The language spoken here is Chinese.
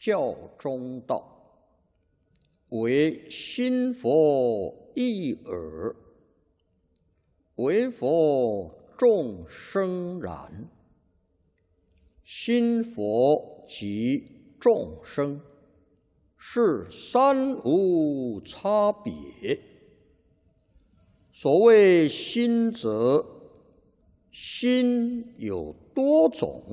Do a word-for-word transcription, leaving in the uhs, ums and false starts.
教中道，唯心佛一耳，唯佛众生然。心佛及众生，是三无差别。所谓心者，心有多种，